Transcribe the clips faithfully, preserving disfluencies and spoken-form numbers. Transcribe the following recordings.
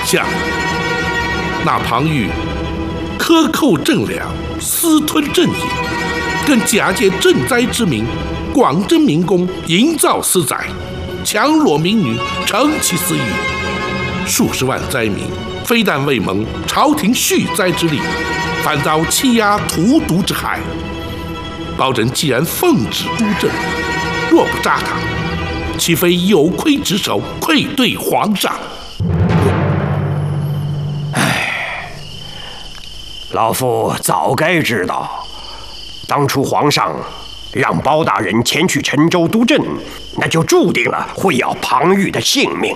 相爷，那庞玉克扣赈粮，私吞赈银，更假借赈灾之名，广征民工，营造私宅，强裸民女，成其私欲。数十万灾民非但未蒙朝廷恤灾之力，反遭欺压荼毒之害。包拯既然奉旨督政，若不扎他，岂非有亏职守，愧对皇上？ 唉，老夫早该知道，当初皇上让包大人前去陈州督政，那就注定了会要庞玉的性命。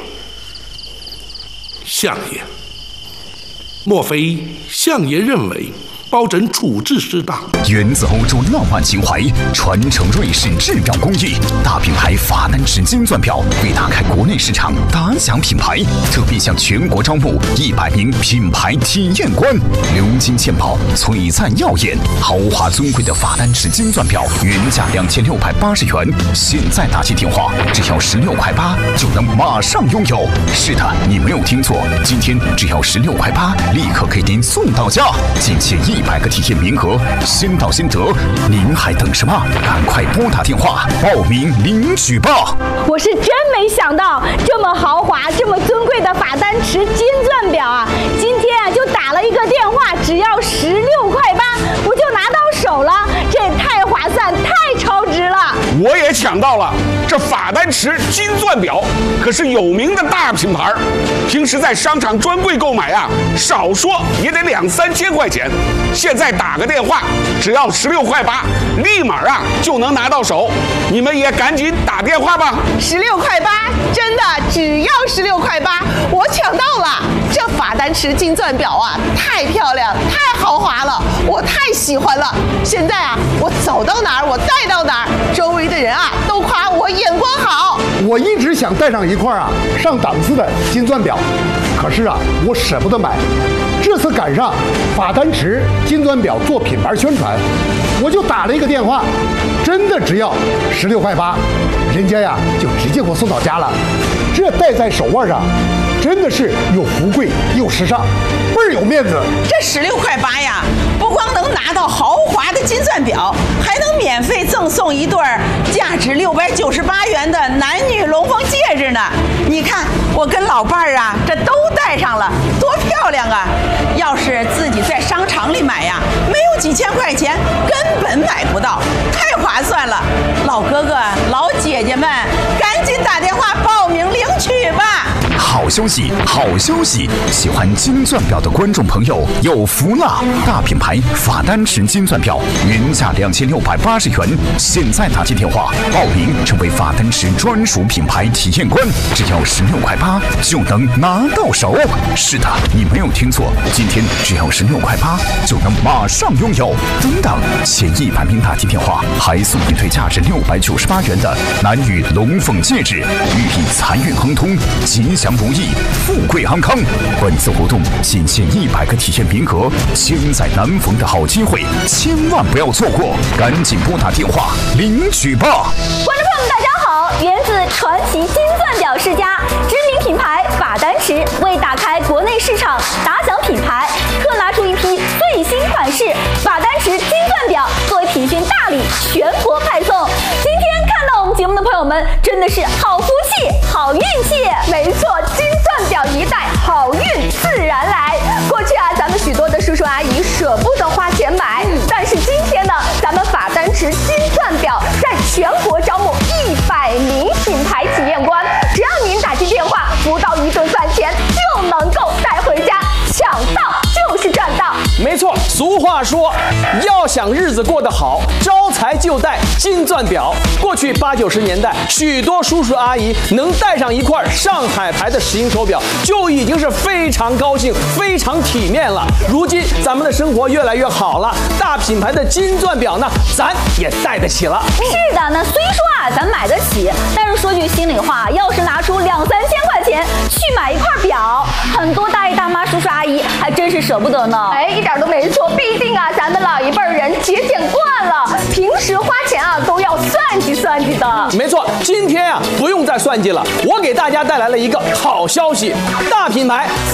相爷，莫非相爷认为包拯处置失当？ 源自欧洲浪漫情怀，传承瑞士质表工艺，大品牌法丹氏金钻表为打开国内市场打响品牌，特别向全国招募一百名品牌体验官。鎏金嵌宝，璀璨耀眼，豪华尊贵的法丹氏金钻表，原价两千六百八十元，现在打起电话只要十六块八就能马上拥有。是的，你没有听错，今天只要十六块八，立刻给您送到家，仅限一百个体验名额，先到先得，您还等什么？赶快拨打电话报名领取吧！ 我是真没想到，这么豪华、这么尊贵的法丹池金钻表啊，今天啊就打了一个电话，只要十六块八，我就拿到手了，这也太划算、太超值了！ 我也抢到了，这法丹池金钻表可是有名的大品牌，平时在商场专柜购买啊，少说也得两三千块钱。现在打个电话，只要十六块八，立马啊就能拿到手。你们也赶紧打电话吧！ 十六块八，真的只要十六块八，我抢到了！这法丹池金钻表啊，太漂亮，太豪华了，我太喜欢了。现在啊，我走到哪儿，我带到哪儿，周围的人啊都夸我眼光好。 我一直想带上一块啊上档次的金钻表，可是啊，我舍不得买。这次赶上法丹池金钻表做品牌宣传，我就打了一个电话，真的只要十六块八，人家呀就直接给我送到家了。这戴在手腕上，真的是又富贵又时尚，倍儿有面子。 这十六块八呀，不光能拿到豪华的金钻表，还能免费赠送一对价值六百九十八元的男女龙凤戒指呢。你看我跟老伴儿啊，这都戴上了，多漂亮啊！要是自己在商场里买呀，没有几千块钱根本买不到，太划算了。老哥哥、老姐姐们，赶紧打电话报名领取吧！ 好消息，好消息！喜欢金钻表的观众朋友有福了！大品牌法丹池金钻表原价两千六百八十元，现在打进电话报名成为法丹池专属品牌体验官，只要十六块八就能拿到手。是的，你没有听错，今天只要十六块八就能马上拥有。等等，前一百名打进电话还送一对价值六百九十八元的男女龙凤戒指，寓意财运亨通、吉祥如意、富贵安康。本次活动仅限一百个体验名额，千载难逢的好机会，千万不要错过！赶紧拨打电话领取吧！ 观众朋友们，大家好！源自传奇金钻表世家知名品牌法丹池，为打开国内市场打响品牌，特拿出一批最新款式法丹池金钻表作为品宣大礼，全国派送。今天看到我们节目的朋友们，真的是好福气、好运气。没错，金钻表一戴，好运自然来。过去啊，咱们许多的叔叔阿姨舍不得花钱买，但是今天呢，咱们法丹池金钻表在全国招募一百名品牌体验官，只要您打进电话，不到一顿饭钱就能够带回家，抢到就是赚到。 没错，俗话说，要想日子过得好，招财就戴金钻表。过去八九十年代，许多叔叔阿姨能戴上一块上海牌的石英手表，就已经是非常高兴、非常体面了。如今咱们的生活越来越好了，大品牌的金钻表呢，咱也戴得起了。 是的，那虽说啊，咱买得起，但是说句心里话，要是拿出两三千块钱去买一块表，很多大爷大妈、叔叔阿姨还真是舍不得呢。哎，一点都没错，毕竟啊，咱们老一辈人节俭惯了，平时花钱啊都要算计算计的。 没错，今天啊不用再算计了，我给大家带来了一个好消息，大品牌